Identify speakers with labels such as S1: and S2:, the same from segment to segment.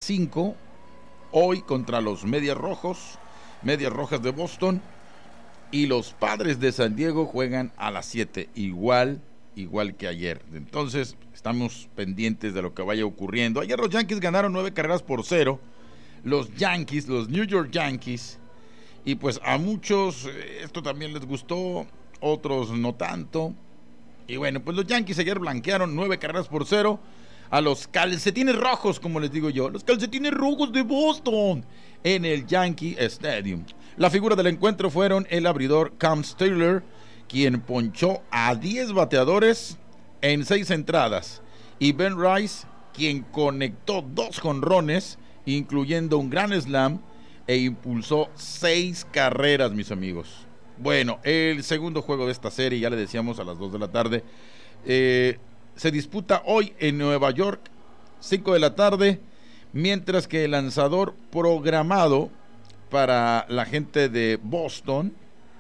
S1: 5, hoy contra los Medias Rojas de Boston, y los Padres de San Diego juegan a las 7, igual que ayer. Entonces estamos pendientes de lo que vaya ocurriendo. Ayer los Yankees ganaron 9-0, los New York Yankees, y pues a muchos esto también les gustó, otros no tanto. Y bueno, pues los Yankees ayer blanquearon 9-0 a los Calcetines Rojos, como les digo yo, los Calcetines Rojos de Boston, en el Yankee Stadium. La figura del encuentro fueron el abridor Cam Steeler, quien ponchó a 10 bateadores en 6 entradas, y Ben Rice, quien conectó 2 jonrones, incluyendo un grand slam, e impulsó 6 carreras, mis amigos. Bueno, el segundo juego de esta serie, ya le decíamos, a las 2 de la tarde, se disputa hoy en Nueva York, 5 de la tarde, mientras que el lanzador programado para la gente de Boston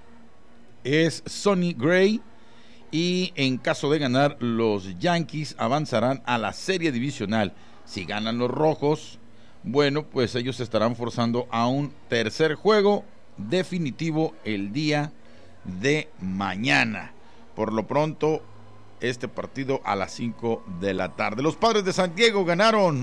S1: es Sonny Gray, y en caso de ganar, los Yankees avanzarán a la serie divisional. Si ganan los Rojos, bueno, pues ellos se estarán forzando a un tercer juego definitivo el día de mañana. Por lo pronto, este partido a las 5 de la tarde. Los Padres de San Diego ganaron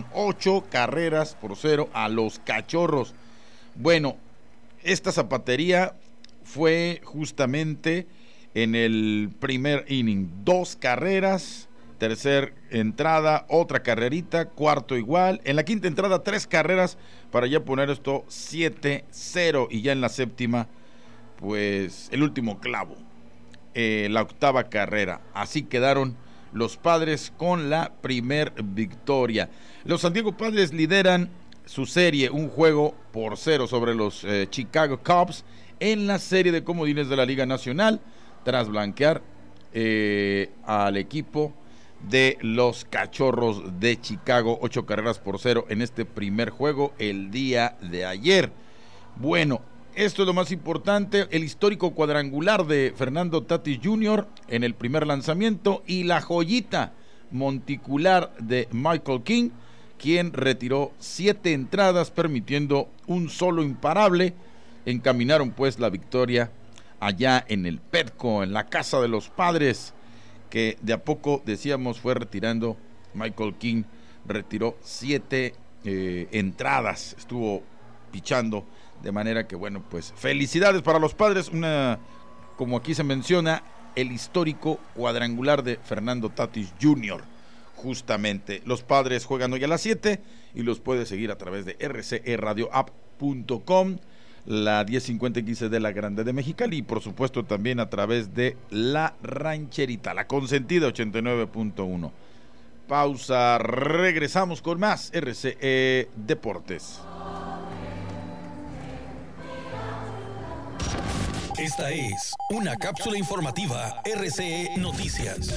S1: 8-0 a los Cachorros. Bueno, esta zapatería fue justamente en el primer inning. 2 carreras, tercer entrada, otra carrerita, cuarto igual. En la quinta entrada, 3 carreras para ya poner esto 7-0. Y ya en la séptima, pues el último clavo, la octava carrera. Así quedaron los Padres con la primer victoria. Los San Diego Padres lideran su serie 1-0 sobre los Chicago Cubs en la serie de comodines de la Liga Nacional, tras blanquear al equipo de los Cachorros de Chicago 8-0 en este primer juego el día de ayer. Bueno, esto es lo más importante: el histórico cuadrangular de Fernando Tatis Jr. en el primer lanzamiento, y la joyita monticular de Michael King, quien retiró 7 entradas, permitiendo un solo imparable. Encaminaron pues la victoria allá en el Petco, en la casa de los Padres, que de a poco, decíamos, fue retirando. Michael King retiró 7 entradas, estuvo pichando, de manera que, bueno, pues felicidades para los Padres. Como aquí se menciona, el histórico cuadrangular de Fernando Tatis Jr. Justamente, los Padres juegan hoy a las 7 y los puedes seguir a través de rcradioapp.com, la 1050 de la Grande de Mexicali, y por supuesto también a través de la Rancherita, la consentida 89.1. Pausa, regresamos con más RCE Deportes.
S2: Esta es una cápsula informativa RCE Noticias.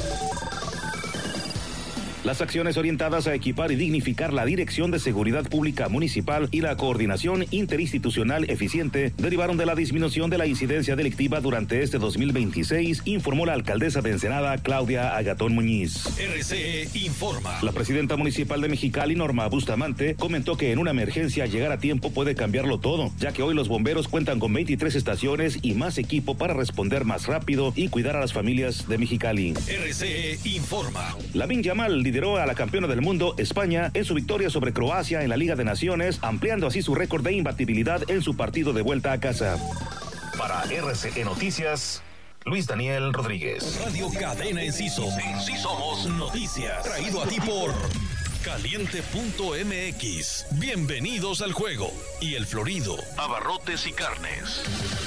S3: Las acciones orientadas a equipar y dignificar la Dirección de Seguridad Pública Municipal y la coordinación interinstitucional eficiente derivaron de la disminución de la incidencia delictiva durante este 2026, informó la alcaldesa de Ensenada, Claudia Agatón Muñiz.
S2: RCE informa.
S3: La presidenta municipal de Mexicali, Norma Bustamante, comentó que en una emergencia llegar a tiempo puede cambiarlo todo, ya que hoy los bomberos cuentan con 23 estaciones y más equipo para responder más rápido y cuidar a las familias de Mexicali.
S2: RCE informa.
S3: Lamine Yamal lideró a la campeona del mundo, España, en su victoria sobre Croacia en la Liga de Naciones, ampliando así su récord de imbatibilidad en su partido de vuelta a casa. Para RCE Noticias, Luis Daniel Rodríguez.
S2: Radio Cadena Enciso. Sí somos noticias. Traído a ti por Caliente.mx. Bienvenidos al juego. Y El Florido, abarrotes y carnes.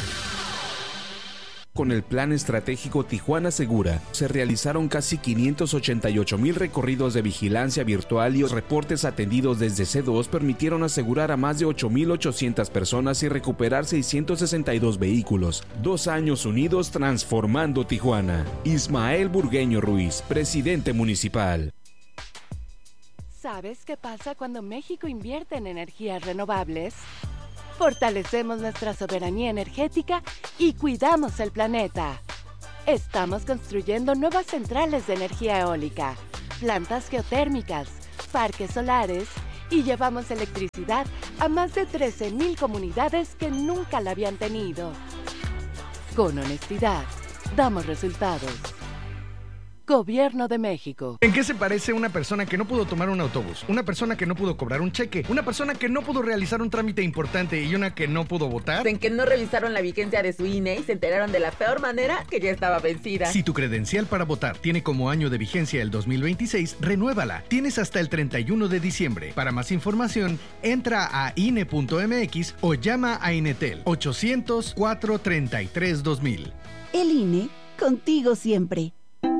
S4: Con el Plan Estratégico Tijuana Segura, se realizaron casi 588,000 recorridos de vigilancia virtual, y los reportes atendidos desde C2 permitieron asegurar a más de 8,800 personas y recuperar 662 vehículos. 2 años unidos transformando Tijuana. Ismael Burgueño Ruiz, presidente municipal.
S5: ¿Sabes qué pasa cuando México invierte en energías renovables? Fortalecemos nuestra soberanía energética y cuidamos el planeta. Estamos construyendo nuevas centrales de energía eólica, plantas geotérmicas, parques solares y llevamos electricidad a más de 13,000 comunidades que nunca la habían tenido. Con honestidad, damos resultados. Gobierno de México.
S6: ¿En qué se parece una persona que no pudo tomar un autobús? Una persona que no pudo cobrar un cheque, una persona que no pudo realizar un trámite importante y una que no pudo votar.
S7: En que no revisaron la vigencia de su INE y se enteraron de la peor manera que ya estaba vencida.
S6: Si tu credencial para votar tiene como año de vigencia el 2026, renuévala. Tienes hasta el 31 de diciembre. Para más información, entra a INE.mx o llama a Inetel 800-433-2000.
S8: El INE, contigo siempre.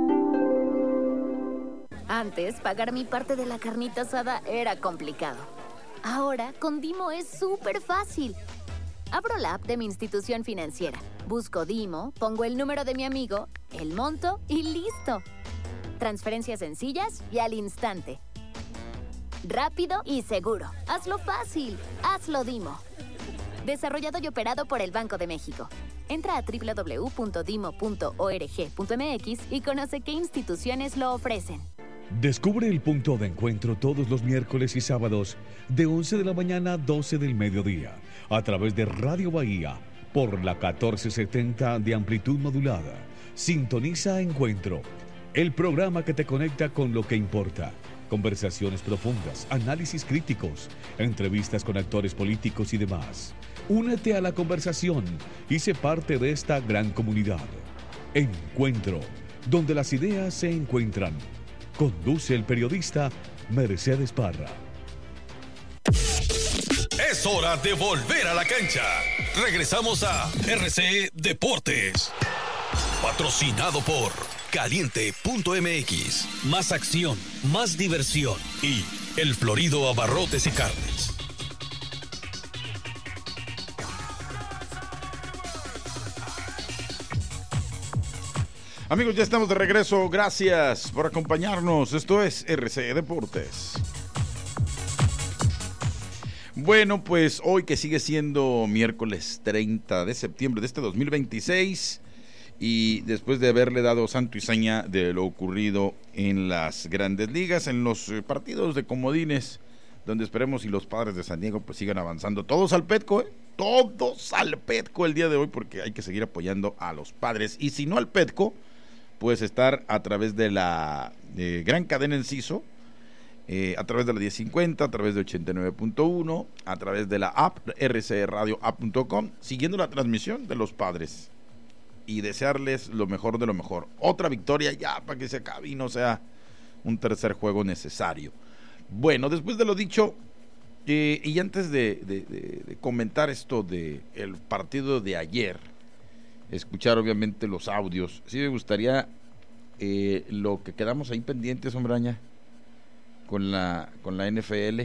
S9: Antes, pagar mi parte de la carnita asada era complicado. Ahora, con Dimo es súper fácil. Abro la app de mi institución financiera, busco Dimo, pongo el número de mi amigo, el monto y listo. Transferencias sencillas y al instante. Rápido y seguro. Hazlo fácil. Hazlo Dimo. Desarrollado y operado por el Banco de México. Entra a www.dimo.org.mx y conoce qué instituciones lo ofrecen.
S10: Descubre el punto de encuentro todos los miércoles y sábados de 11 de la mañana a 12 del mediodía a través de Radio Bahía por la 1470 de amplitud modulada. Sintoniza Encuentro, el programa que te conecta con lo que importa. Conversaciones profundas, análisis críticos, entrevistas con actores políticos y demás. Únete a la conversación y sé parte de esta gran comunidad. Encuentro, donde las ideas se encuentran. Conduce el periodista Mercedes Parra.
S2: Es hora de volver a la cancha. Regresamos a RCE Deportes. Patrocinado por Caliente.mx. Más acción, más diversión y El Florido Abarrotes y Carnes.
S1: Amigos, ya estamos de regreso. Gracias por acompañarnos. Esto es RCE Deportes. Bueno, pues hoy que sigue siendo miércoles 30 de septiembre de este 2026 y después de haberle dado santo y seña de lo ocurrido en las grandes ligas, en los partidos de comodines, donde esperemos y los Padres de San Diego pues sigan avanzando. Todos al Petco, todos al Petco el día de hoy, porque hay que seguir apoyando a los Padres. Y si no al Petco, puedes estar a través de la gran cadena Enciso, a través de la 1050, a través de 89.1, a través de la app rcradioapp.com, siguiendo la transmisión de los Padres y desearles lo mejor de lo mejor. Otra victoria ya para que se acabe y no sea un tercer juego necesario. Bueno, después de lo dicho, y antes de comentar esto de el partido de ayer, escuchar obviamente los audios, sí me gustaría lo que quedamos ahí pendientes, Sombraña, con la NFL.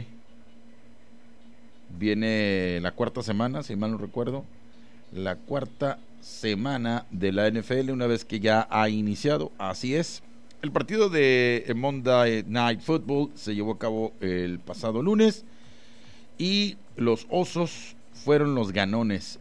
S1: Viene la cuarta semana, si mal no recuerdo, la cuarta semana de la NFL, una vez que ya ha iniciado. Así es, el partido de Monday Night Football se llevó a cabo el pasado lunes y los Osos fueron los ganones,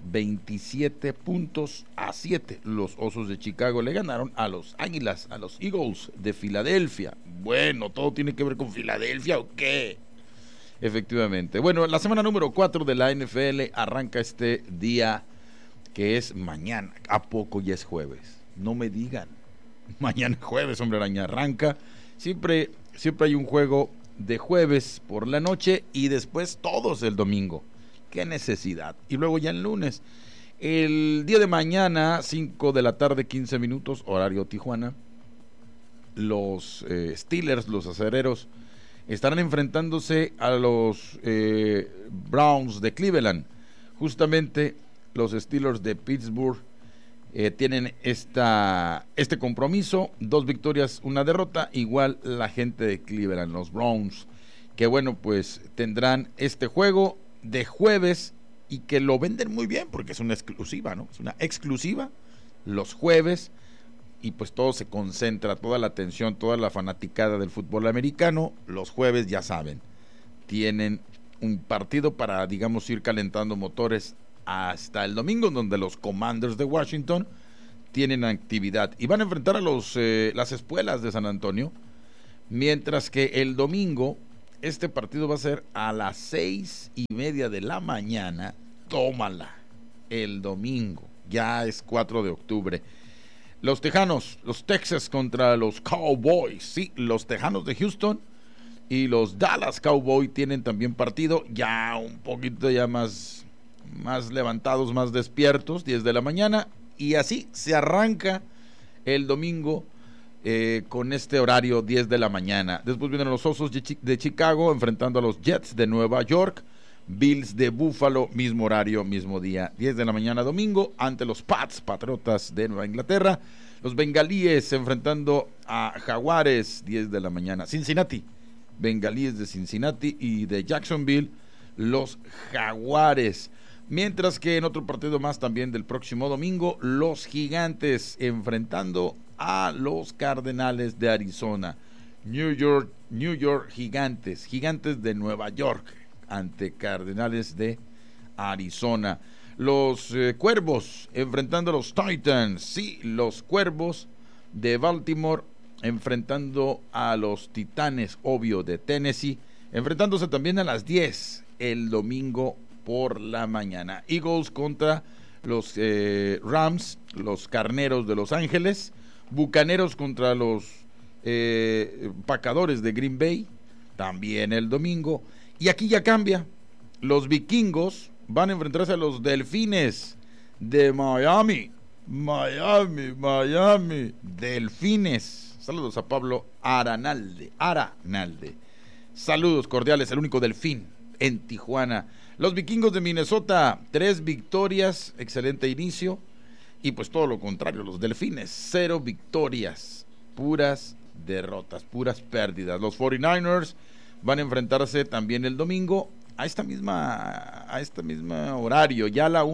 S1: 27-7. Los Osos de Chicago le ganaron a los Águilas, a los Eagles de Filadelfia. Bueno, ¿todo tiene que ver con Filadelfia o qué? Efectivamente. Bueno, la semana número 4 de la NFL arranca este día, que es mañana. ¿A poco ya es jueves? No me digan. Mañana jueves, hombre araña, arranca. Siempre hay un juego de jueves por la noche y después todos el domingo. Qué necesidad. Y luego ya el lunes. El día de mañana, 5 de la tarde, 15 minutos, horario Tijuana. Los Steelers, los acereros, estarán enfrentándose a los Browns de Cleveland. Justamente los Steelers de Pittsburgh tienen este compromiso, 2 victorias, 1 derrota, igual la gente de Cleveland, los Browns, que bueno, pues tendrán este juego de jueves y que lo venden muy bien porque es una exclusiva, ¿no? Es una exclusiva los jueves y pues todo se concentra, toda la atención, toda la fanaticada del fútbol americano, los jueves ya saben, tienen un partido para, digamos, ir calentando motores hasta el domingo, donde los Commanders de Washington tienen actividad y van a enfrentar a las Espuelas de San Antonio, mientras que el domingo Este partido va a ser a las 6:30 de la mañana. Tómala. El domingo. Ya es 4 de octubre. Los Tejanos, los Texas contra los Cowboys. Sí, los Tejanos de Houston y los Dallas Cowboys tienen también partido. Ya un poquito ya más levantados, más despiertos, 10 de la mañana. Y así se arranca el domingo con este horario, 10 de la mañana. Después vienen los Osos de Chicago enfrentando a los Jets de Nueva York. Bills de Buffalo, mismo horario, mismo día, 10 de la mañana domingo, ante los Patriotas de Nueva Inglaterra. Los Bengalíes enfrentando a Jaguares, 10 de la mañana. Cincinnati, Bengalíes de Cincinnati y de Jacksonville, los Jaguares. Mientras que en otro partido más también del próximo domingo, los Gigantes enfrentando a los Cardenales de Arizona. New York Gigantes de Nueva York ante Cardenales de Arizona. Los Cuervos enfrentando a los Titans. Sí, los Cuervos de Baltimore enfrentando a los Titanes, obvio, de Tennessee. Enfrentándose también a las 10 el domingo por la mañana. Eagles contra los Rams, los Carneros de Los Ángeles. Bucaneros contra los Pacadores de Green Bay, también el domingo. Y aquí ya cambia. Los Vikingos van a enfrentarse a los Delfines de Miami. Delfines. Saludos a Pablo Aranalde. Saludos cordiales, el único delfín en Tijuana. Los Vikingos de Minnesota, 3 victorias, excelente inicio. Y pues todo lo contrario, los Delfines, 0 victorias, puras derrotas, puras pérdidas. Los 49ers van a enfrentarse también el domingo a esta misma horario, ya a la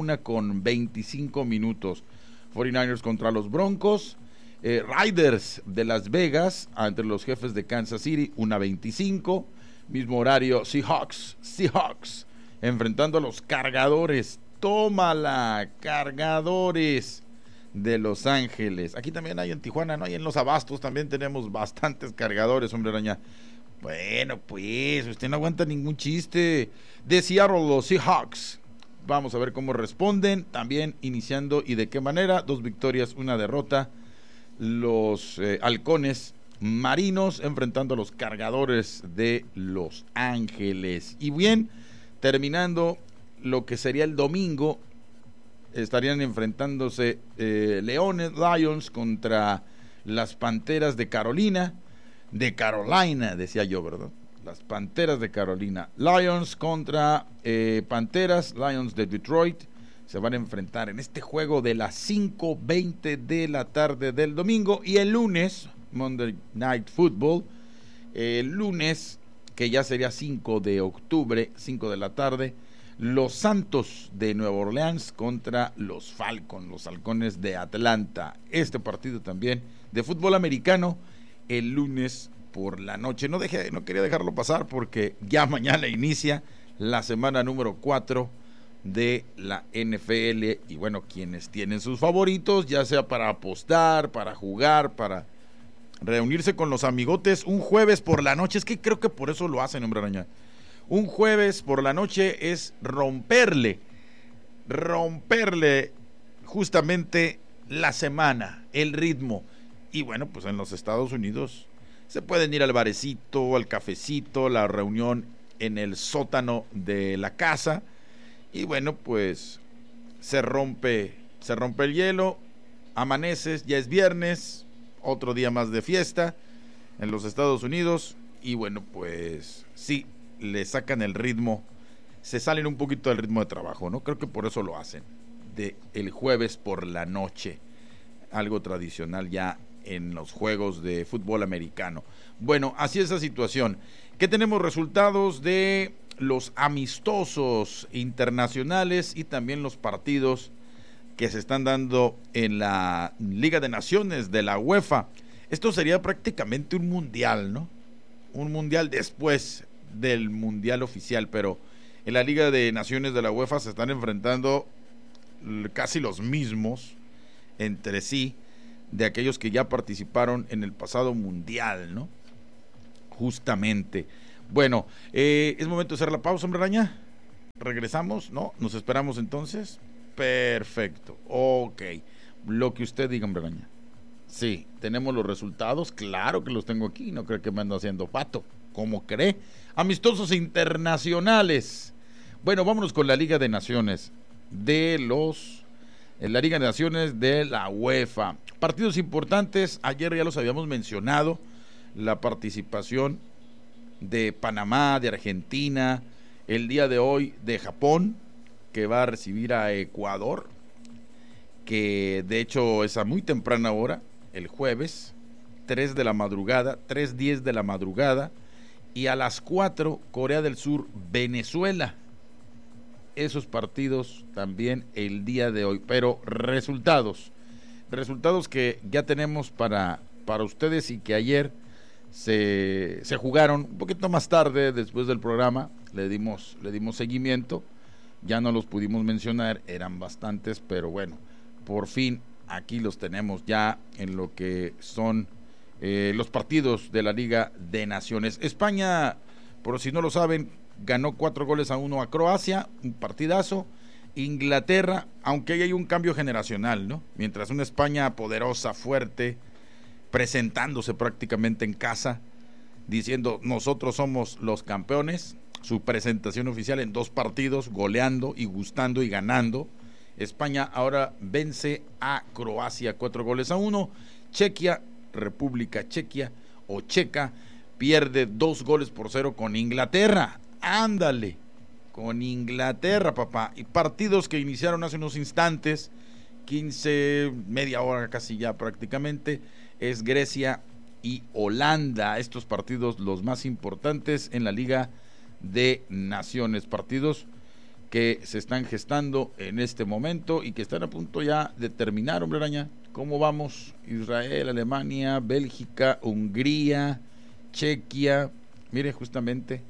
S1: 1:25. 49ers contra los Broncos. Raiders de Las Vegas entre los Jefes de Kansas City, 1:25. Mismo horario, Seahawks enfrentando a los Cargadores. Tómala, Cargadores de Los Ángeles. Aquí también hay en Tijuana, ¿no? Y en Los Abastos también tenemos bastantes Cargadores, hombre araña. Bueno, pues, usted no aguanta ningún chiste. De Seattle, los Seahawks. Vamos a ver cómo responden. También iniciando y de qué manera. 2 victorias, 1 derrota. Los Halcones Marinos enfrentando a los Cargadores de Los Ángeles. Y bien, terminando lo que sería el domingo, estarían enfrentándose Lions contra las Panteras de Carolina. De Carolina, decía yo, ¿verdad? Las Panteras de Carolina. Lions contra Panteras, Lions de Detroit. Se van a enfrentar en este juego de las 5:20 de la tarde del domingo. Y el lunes, Monday Night Football, el lunes, que ya sería 5 de octubre, 5 de la tarde, los Santos de Nueva Orleans contra los Falcons, los Halcones de Atlanta. Este partido también de fútbol americano el lunes por la noche. No quería dejarlo pasar porque ya mañana inicia la semana número 4 de la NFL. Y bueno, quienes tienen sus favoritos, ya sea para apostar, para jugar, para reunirse con los amigotes un jueves por la noche. Es que creo que por eso lo hacen, hombre araña. Un jueves por la noche es romperle justamente la semana, el ritmo. Y bueno, pues en los Estados Unidos se pueden ir al barecito, al cafecito, la reunión en el sótano de la casa. Y bueno, pues se rompe el hielo, amaneces, ya es viernes, otro día más de fiesta en los Estados Unidos. Y bueno, pues sí, le sacan el ritmo, se salen un poquito del ritmo de trabajo, ¿no? Creo que por eso lo hacen, de el jueves por la noche, algo tradicional ya en los juegos de fútbol americano. Bueno, así es la situación. ¿Qué tenemos? Resultados de los amistosos internacionales y también los partidos que se están dando en la Liga de Naciones de la UEFA. Esto sería prácticamente un mundial, ¿no? Un mundial después del mundial oficial, pero en la Liga de Naciones de la UEFA se están enfrentando casi los mismos entre sí de aquellos que ya participaron en el pasado mundial, ¿no? Justamente. Bueno, es momento de hacer la pausa, hombre araña. ¿Regresamos? ¿No? ¿Nos esperamos entonces? Perfecto. Ok. Lo que usted diga, hombre araña. Sí, tenemos los resultados. Claro que los tengo aquí. No creo que me ando haciendo pato. ¿Cómo cree? Amistosos internacionales. Bueno, vámonos con la Liga de Naciones la Liga de Naciones de la UEFA. Partidos importantes. Ayer ya los habíamos mencionado. La participación de Panamá, de Argentina, el día de hoy de Japón, que va a recibir a Ecuador, que de hecho es a muy temprana hora, el jueves, 3:10 de la madrugada, y a las 4, Corea del Sur, Venezuela. Esos partidos también el día de hoy, pero resultados que ya tenemos para ustedes y que ayer se jugaron un poquito más tarde, después del programa, le dimos seguimiento, ya no los pudimos mencionar, eran bastantes, pero bueno, por fin aquí los tenemos ya en lo que son los partidos de la Liga de Naciones. España, por si no lo saben, ganó 4-1 a Croacia, un partidazo. Inglaterra, aunque ahí hay un cambio generacional, ¿no? Mientras una España poderosa, fuerte, presentándose prácticamente en casa, diciendo nosotros somos los campeones, su presentación oficial en 2 partidos, goleando y gustando y ganando. España ahora vence a Croacia 4-1. República Checa pierde 2-0 con Inglaterra. Ándale, con Inglaterra, papá. Y partidos que iniciaron hace unos instantes, 15, media hora casi ya prácticamente, es Grecia y Holanda. Estos partidos los más importantes en la Liga de Naciones, partidos que se están gestando en este momento y que están a punto ya de terminar, hombre araña. ¿Cómo vamos? Israel, Alemania, Bélgica, Hungría, Chequia. Mire, justamente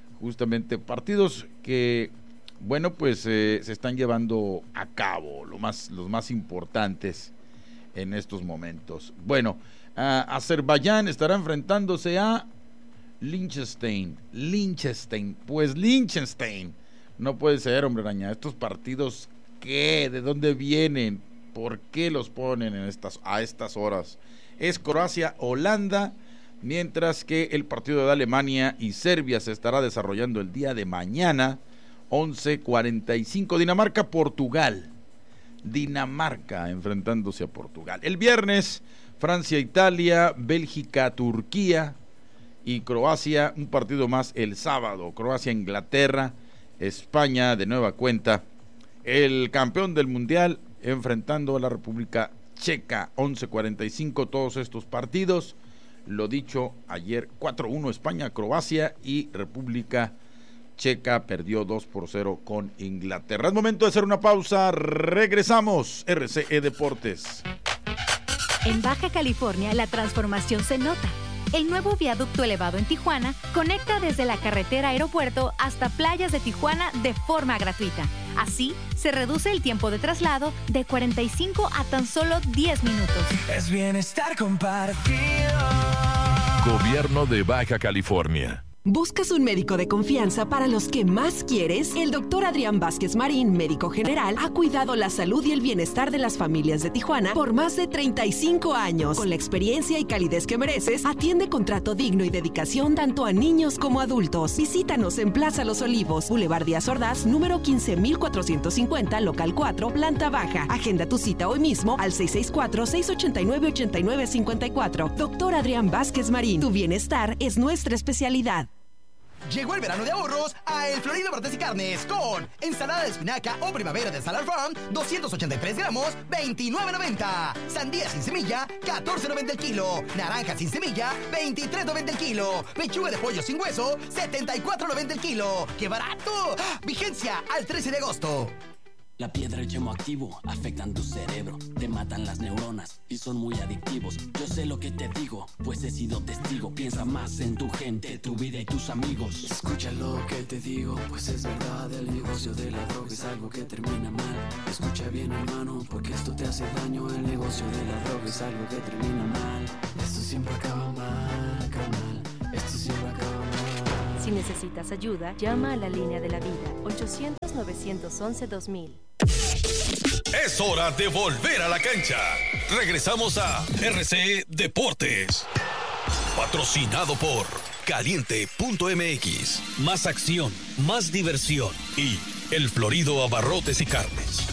S1: partidos que, bueno, pues se están llevando a cabo, los más importantes en estos momentos. Bueno, Azerbaiyán estará enfrentándose a Liechtenstein. Pues Liechtenstein. No puede ser, hombre araña. Estos partidos, ¿qué? ¿De dónde vienen? ¿Por qué los ponen a estas horas? Es Croacia-Holanda, mientras que el partido de Alemania y Serbia se estará desarrollando el día de mañana, 11:45. Dinamarca-Portugal. Dinamarca enfrentándose a Portugal. El viernes, Francia-Italia, Bélgica-Turquía y Croacia, un partido más el sábado. Croacia-Inglaterra, España de nueva cuenta, el campeón del mundial enfrentando a la República Checa, 11:45. Todos estos partidos, lo dicho ayer, 4-1 España, Croacia, y República Checa perdió 2-0 con Inglaterra. Es momento de hacer una pausa, regresamos. RCE Deportes.
S11: En Baja California la transformación se nota. El nuevo viaducto elevado en Tijuana conecta desde la carretera aeropuerto hasta playas de Tijuana de forma gratuita. Así, se reduce el tiempo de traslado de 45 a tan solo 10 minutos.
S12: Es bienestar compartido.
S2: Gobierno de Baja California.
S13: ¿Buscas un médico de confianza para los que más quieres? El doctor Adrián Vázquez Marín, médico general, ha cuidado la salud y el bienestar de las familias de Tijuana por más de 35 años. Con la experiencia y calidez que mereces, atiende con trato digno y dedicación tanto a niños como adultos. Visítanos en Plaza Los Olivos, Boulevard Díaz Ordaz, número 15450, local 4, planta baja. Agenda tu cita hoy mismo al 664-689-8954. Doctor Adrián Vázquez Marín, tu bienestar es nuestra especialidad.
S14: Llegó el verano de ahorros a El Florido Verdes y Carnes con ensalada de espinaca o primavera de Salad Farm, 283 gramos, $29.90. Sandía sin semilla, $14.90 el kilo. Naranja sin semilla, $23.90 el kilo. Pechuga de pollo sin hueso, $74.90 el kilo. ¡Qué barato! Vigencia al 13 de agosto.
S15: La piedra y el yemo activo afectan tu cerebro, te matan las neuronas y son muy adictivos. Yo sé lo que te digo, pues he sido testigo. Piensa más en tu gente, tu vida y tus amigos.
S16: Escucha lo que te digo, pues es verdad. El negocio de la droga es algo que termina mal. Escucha bien, hermano, porque esto te hace daño. El negocio de la droga es algo que termina mal. Esto siempre acaba mal, carnal. Esto siempre acaba mal.
S17: Si necesitas ayuda, llama a la línea de la vida, 800-911-2000.
S2: Es hora de volver a la cancha. Regresamos a RCE Deportes. Patrocinado por Caliente.mx. Más acción, más diversión y El Florido Abarrotes y Carnes.